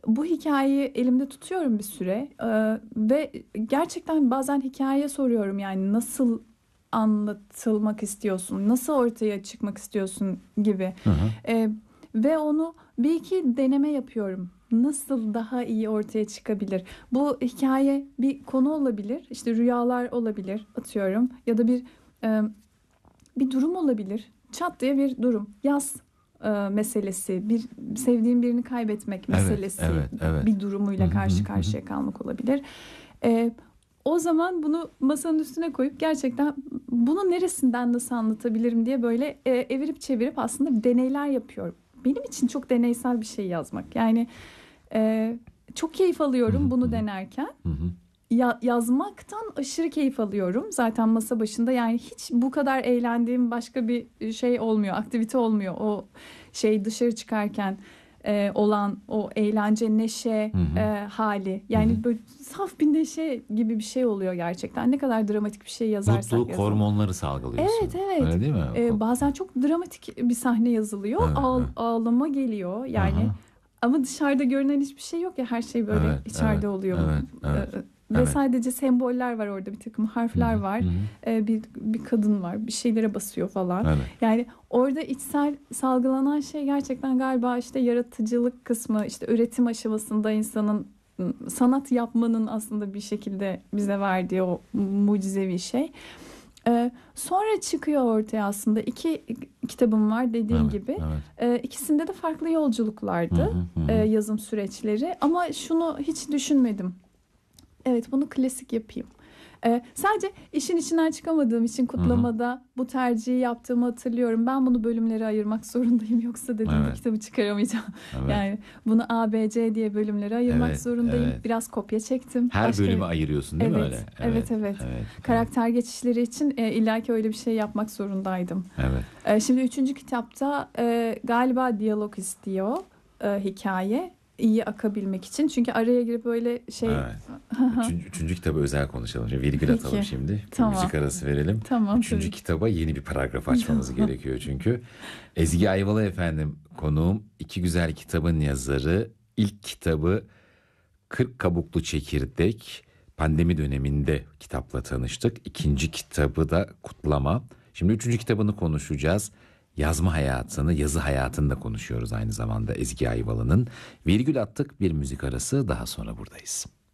bu hikayeyi elimde tutuyorum bir süre. Ve gerçekten bazen hikaye soruyorum, yani nasıl anlatılmak istiyorsun, nasıl ortaya çıkmak istiyorsun gibi. Hı hı. Ee, Ve onu bir iki deneme yapıyorum. Nasıl daha iyi ortaya çıkabilir? Bu hikaye bir konu olabilir, işte rüyalar olabilir, atıyorum, ya da e, bir durum olabilir. Çat diye bir durum, yaz meselesi, bir sevdiğim birini kaybetmek Evet, meselesi, evet, evet. bir Hı durumuyla hı hı karşı hı. Hı. karşıya kalmak olabilir. E, O zaman bunu masanın üstüne koyup gerçekten bunu neresinden nasıl anlatabilirim diye böyle evirip çevirip aslında deneyler yapıyorum. Benim için çok deneysel bir şey yazmak. Yani e, çok keyif Hı hı alıyorum bunu hı. denerken. Hı hı. Yazmaktan aşırı keyif alıyorum. Zaten masa başında, yani hiç bu kadar eğlendiğim başka bir şey olmuyor, aktivite olmuyor. O şey dışarı çıkarken olan o eğlence, neşe Hı hı. hali. Hı hı. Yani böyle saf bir neşe gibi bir şey oluyor gerçekten. Ne kadar dramatik bir şey yazarsak Mutluluk yazalım. hormonları Evet, salgılıyorsun. evet. Öyle değil mi? Bazen çok dramatik bir sahne yazılıyor. Evet, evet. Ağlama geliyor. Yani Aha. ama dışarıda görünen hiçbir şey yok ya, her şey böyle Evet, evet, içeride oluyor. evet, evet, Ve evet. sadece semboller var orada, bir takım Hı harfler hı, var. hı hı. Bir kadın var, bir şeylere basıyor falan. Evet. Yani orada içsel salgılanan şey gerçekten galiba işte yaratıcılık kısmı, işte üretim aşamasında insanın sanat yapmanın aslında bir şekilde bize verdiği o mucizevi şey. Sonra çıkıyor ortaya aslında iki kitabım var dediğim Evet, gibi. evet. İkisinde de farklı Hı yolculuklardı hı, hı hı. yazım süreçleri. Ama şunu hiç düşünmedim. Evet, bunu klasik yapayım. Sadece işin içinden çıkamadığım için Hı hı. kutlamada bu tercihi yaptığımı hatırlıyorum. Ben bunu bölümlere ayırmak zorundayım. Yoksa dedim bu Evet, kitabı çıkaramayacağım. evet, Yani bunu A, B, C diye bölümlere ayırmak evet, zorundayım. evet. Biraz kopya çektim. Her Başka, bölümü ayırıyorsun değil mi evet, öyle? evet, Evet, evet. evet, evet, Karakter geçişleri için illaki öyle bir şey yapmak zorundaydım. evet. Şimdi üçüncü kitapta galiba diyalog istiyor hikaye iyi akabilmek için. Çünkü araya girip böyle şey. Evet. Üçüncü kitabı özel konuşalım. Şimdi virgül atalım Peki. şimdi. Bir Tamam. müzik arası verelim. Tamam Üçüncü tabii ki. kitaba yeni bir paragraf açmamız Tamam. gerekiyor çünkü. Ezgi Ayvalı efendim konuğum. İki Güzel kitabın yazarı. İlk kitabı 40 Kabuklu Çekirdek. Pandemi döneminde kitapla tanıştık. İkinci kitabı da Kutlama. Şimdi üçüncü kitabını konuşacağız. Yazma hayatını, yazı hayatını da konuşuyoruz aynı zamanda Ezgi Ayvalı'nın. Virgül attık, bir müzik arası, daha sonra buradayız.